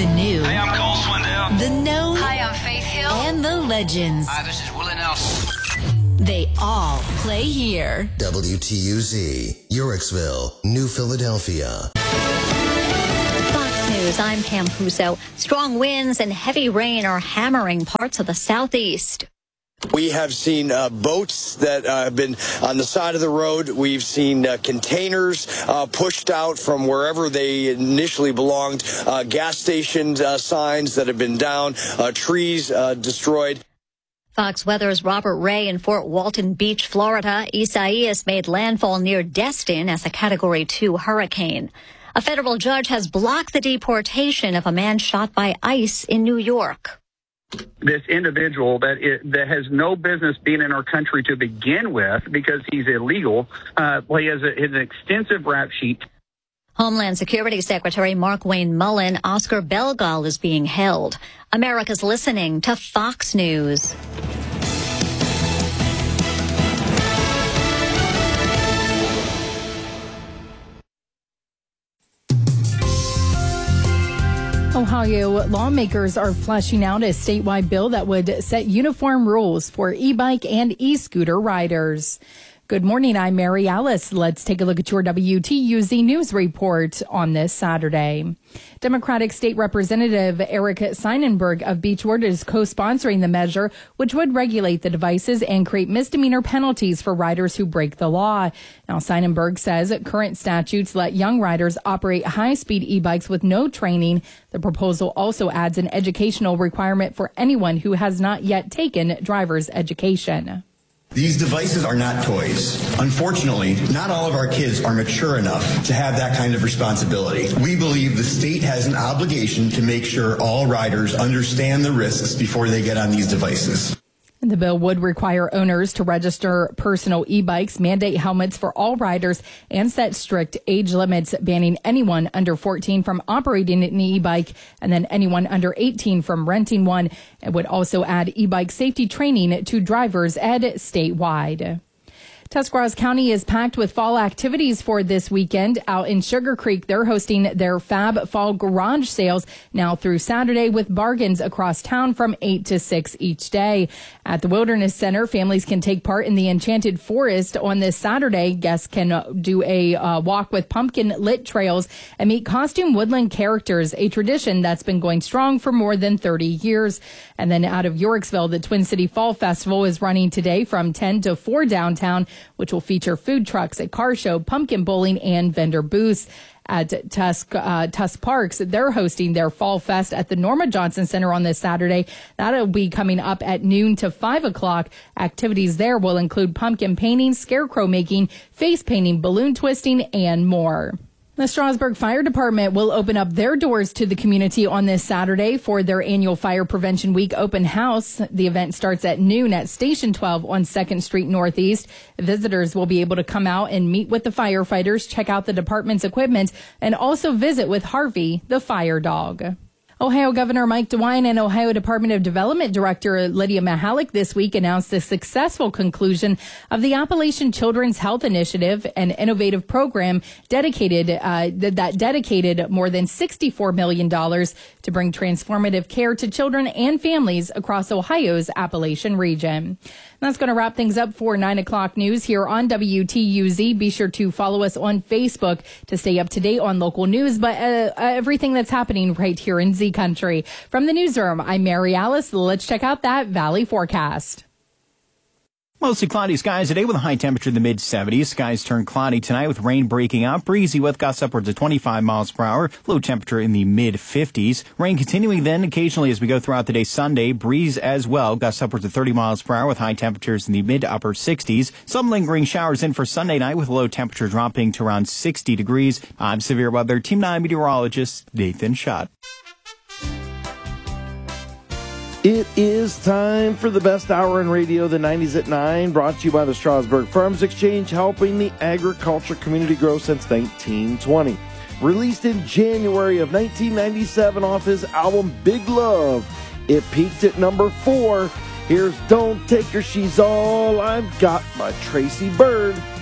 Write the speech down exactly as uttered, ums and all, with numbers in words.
The new. Hey, I'm Cole Swindell. The known. Hi, I'm Faith Hill. And the legends. Hi, this is Willie Nelson. They all play here. W T U Z, Eurexville, New Philadelphia. Fox News, I'm Pam Puso. Strong winds and heavy rain are hammering parts of the southeast. We have seen uh, boats that uh, have been on the side of the road. We've seen uh, containers uh, pushed out from wherever they initially belonged, uh, gas station uh, signs that have been down, uh, trees uh, destroyed. Fox Weather's Robert Ray in Fort Walton Beach, Florida. Isaias made landfall near Destin as a Category two hurricane. A federal judge has blocked the deportation of a man shot by ICE in New York. This individual that it, that has no business being in our country to begin with because he's illegal. Uh, well, he has, a, has an extensive rap sheet. Homeland Security Secretary Mark Wayne Mullen, Oscar Belgal is being held. America's listening to Fox News. Ohio lawmakers are fleshing out a statewide bill that would set uniform rules for e-bike and e-scooter riders. Good morning, I'm Mary Alice. Let's take a look at your W T U Z News report on this Saturday. Democratic State Representative Eric Seinenberg of Beechwood is co-sponsoring the measure, which would regulate the devices and create misdemeanor penalties for riders who break the law. Now, Seinenberg says current statutes let young riders operate high-speed e-bikes with no training. The proposal also adds an educational requirement for anyone who has not yet taken driver's education. These devices are not toys. Unfortunately, not all of our kids are mature enough to have that kind of responsibility. We believe the state has an obligation to make sure all riders understand the risks before they get on these devices. The bill would require owners to register personal e-bikes, mandate helmets for all riders, and set strict age limits, banning anyone under fourteen from operating an e-bike and then anyone under eighteen from renting one. It would also add e-bike safety training to drivers ed statewide. Tuscarawas County is packed with fall activities for this weekend. Out in Sugar Creek, they're hosting their Fab Fall Garage Sales now through Saturday with bargains across town from eight to six each day. At the Wilderness Center, families can take part in the Enchanted Forest on this Saturday. Guests can do a uh, walk with pumpkin-lit trails and meet costume woodland characters, a tradition that's been going strong for more than thirty years. And then out of Yorksville, the Twin City Fall Festival is running today from ten to four downtown, which will feature food trucks, a car show, pumpkin bowling, and vendor booths. At Tusk, uh, Tusk Parks, they're hosting their Fall Fest at the Norma Johnson Center on this Saturday. That'll be coming up at noon to five o'clock. Activities there will include pumpkin painting, scarecrow making, face painting, balloon twisting, and more. The Strasburg Fire Department will open up their doors to the community on this Saturday for their annual Fire Prevention Week open house. The event starts at noon at Station twelve on second Street Northeast. Visitors will be able to come out and meet with the firefighters, check out the department's equipment, and also visit with Harvey, the fire dog. Ohio Governor Mike DeWine and Ohio Department of Development Director Lydia Mihalik this week announced the successful conclusion of the Appalachian Children's Health Initiative, an innovative program dedicated uh, that dedicated more than sixty-four million dollars to bring transformative care to children and families across Ohio's Appalachian region. That's going to wrap things up for nine o'clock news here on W T U Z. Be sure to follow us on Facebook to stay up to date on local news, but uh, everything that's happening right here in Z Country. From the newsroom, I'm Mary Alice. Let's check out that Valley forecast. Mostly cloudy skies today with a high temperature in the mid seventies. Skies turn cloudy tonight with rain breaking out. Breezy with gusts upwards of twenty-five miles per hour. Low temperature in the mid fifties. Rain continuing then occasionally as we go throughout the day Sunday. Breeze as well. Gusts upwards of thirty miles per hour with high temperatures in the mid to upper sixties. Some lingering showers in for Sunday night with low temperature dropping to around sixty degrees. I'm Severe Weather Team nine meteorologist Nathan Schott. It is time for the best hour in radio, the nineties at nine, brought to you by the Strasburg Farms Exchange, helping the agriculture community grow since nineteen twenty. Released in January of nineteen ninety-seven off his album Big Love, it peaked at number four. Here's Don't Take Her, She's All I've Got by Tracy Byrd.